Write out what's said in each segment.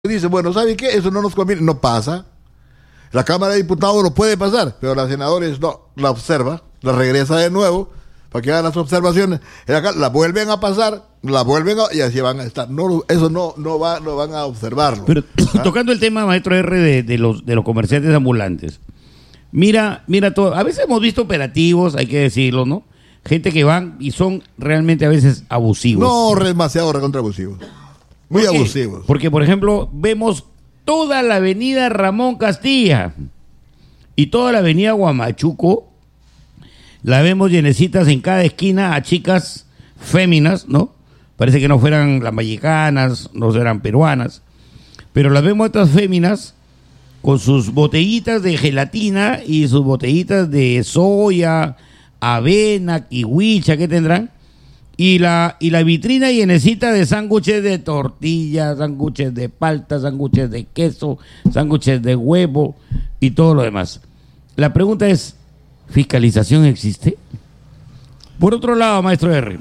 dice, bueno, ¿sabe qué? Eso no nos conviene, no pasa. La Cámara de Diputados lo puede pasar, pero la senadores no, la observa, la regresa de nuevo para que hagan las observaciones. Y acá la vuelven a pasar, y así van a estar. No, eso no van a observarlo. Pero tocando el tema, maestro R, de los comerciantes ambulantes. Mira todo. A veces hemos visto operativos, hay que decirlo, ¿no? Gente que van y son realmente a veces abusivos. No, demasiado recontra abusivos. Muy abusivos. Porque, por ejemplo, vemos toda la avenida Ramón Castilla y toda la avenida Huamachuco, la vemos llenecitas en cada esquina a chicas féminas, ¿no? Parece que no fueran las mexicanas, no eran peruanas, pero las vemos estas féminas con sus botellitas de gelatina y sus botellitas de soya, avena, kiwicha, ¿qué tendrán? Y la vitrina llenecita de sándwiches de tortilla, sándwiches de palta, sándwiches de queso, sándwiches de huevo y todo lo demás. La pregunta es, ¿fiscalización existe? Por otro lado, maestro R,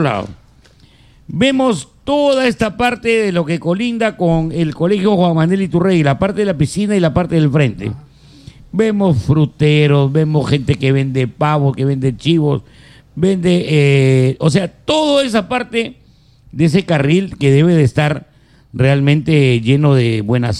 vemos toda esta parte de lo que colinda con el Colegio Juan Manuel Iturrey, la parte de la piscina y la parte del frente. Vemos fruteros, vemos gente que vende pavos, que vende chivos, o sea, toda esa parte de ese carril que debe de estar realmente lleno de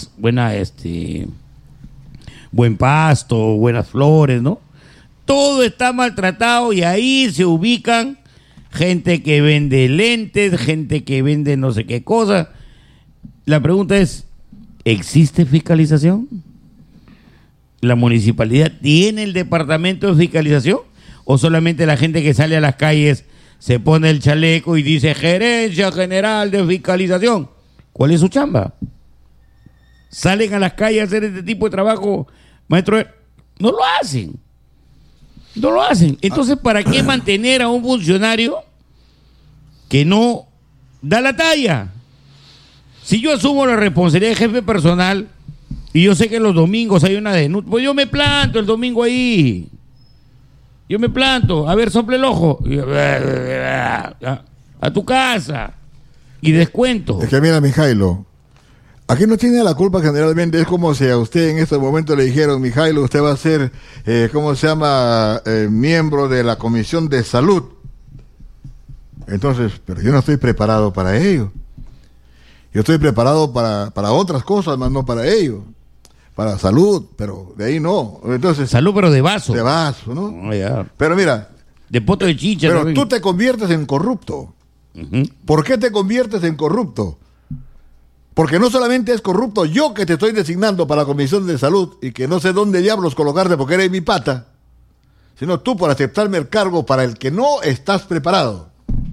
buen pasto, buenas flores, ¿no? Todo está maltratado y ahí se ubican gente que vende lentes, gente que vende no sé qué cosa. La pregunta es, ¿existe fiscalización? ¿La municipalidad tiene el departamento de fiscalización? ¿O solamente la gente que sale a las calles se pone el chaleco y dice Gerencia General de Fiscalización? ¿Cuál es su chamba? ¿Salen a las calles a hacer este tipo de trabajo, maestro? No lo hacen. No lo hacen. Entonces, ¿para qué mantener a un funcionario que no da la talla? Si yo asumo la responsabilidad de jefe personal y yo sé que los domingos hay una denuncia, pues yo me planto el domingo ahí. Yo me planto, a ver, sople el ojo, a tu casa, y descuento. Es que mira, Mijailo, aquí no tiene la culpa generalmente, es como si a usted en este momento le dijeron, Mijailo, usted va a ser, miembro de la Comisión de Salud. Entonces, pero yo no estoy preparado para ello. Yo estoy preparado para otras cosas, más no para ello. Para salud, pero de ahí no. Entonces, salud, pero de vaso. De vaso, ¿no? Oh, yeah. Pero mira. De poto de chicha. Pero también. tú te conviertes en corrupto. Uh-huh. ¿Por qué te conviertes en corrupto? Porque no solamente es corrupto yo que te estoy designando para la Comisión de Salud y que no sé dónde diablos colocarte porque eres mi pata, sino tú por aceptarme el cargo para el que no estás preparado.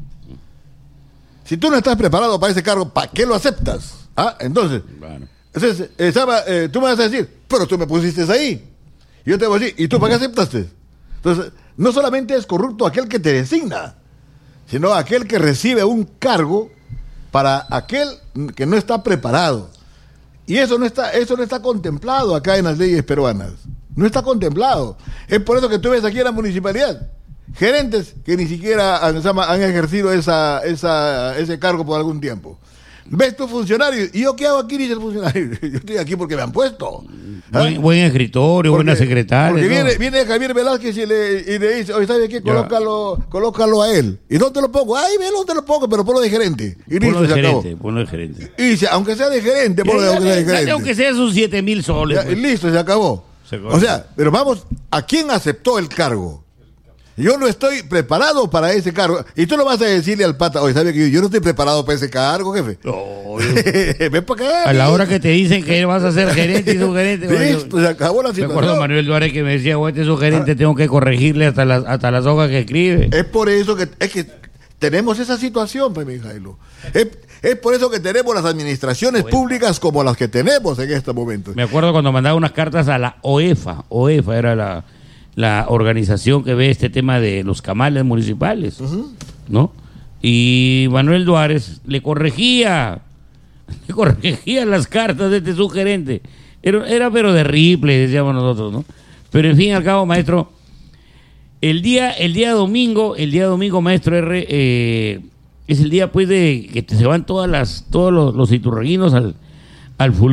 Si tú no estás preparado para ese cargo, ¿para qué lo aceptas? Entonces... Bueno. Entonces, tú me vas a decir, pero tú me pusiste ahí. Y yo te voy a decir, ¿y tú para qué aceptaste? Entonces, no solamente es corrupto aquel que te designa, sino aquel que recibe un cargo para aquel que no está preparado. Y eso no está contemplado acá en las leyes peruanas. No está contemplado. Es por eso que tú ves aquí en la municipalidad gerentes que ni siquiera han ejercido ese cargo por algún tiempo. ¿Ves tu funcionario? ¿Y yo qué hago aquí? Dice el funcionario. Yo estoy aquí porque me han puesto. Buen escritorio, buena secretaria. Porque viene Javier Velázquez y le dice, oye, ¿sabes qué? Colócalo a él. ¿Y dónde lo pongo? Ay, ve dónde lo pongo, pero ponlo de gerente. Y listo, se acabó. Ponlo de gerente. Y dice, aunque sea de gerente, ponlo de gerente. Aunque sea sus 7,000 soles. Ya, pues. Listo, se acabó. O sea, pero vamos, ¿a quién aceptó el cargo? Yo no estoy preparado para ese cargo. Y tú no vas a decirle al pata, oye, ¿sabes que yo no estoy preparado para ese cargo, jefe? No, ven para acá. A la hora que te dicen que vas a ser gerente y subgerente. Listo, se acabó la situación. Me acuerdo Manuel Duárez que me decía, este subgerente tengo que corregirle hasta las hojas que escribe. Es por eso que tenemos esa situación, pues, Mijailo. Es por eso que tenemos las administraciones públicas como las que tenemos en este momento. Me acuerdo cuando mandaba unas cartas a la OEFA. OEFA era la organización que ve este tema de los camales municipales, uh-huh, ¿no? Y Manuel Duárez le corregía las cartas de este subgerente. Era pero de Ripley, decíamos nosotros, ¿no? Pero en fin y al cabo, maestro, el día domingo, maestro R, es el día pues de que se van todos los iturreguinos al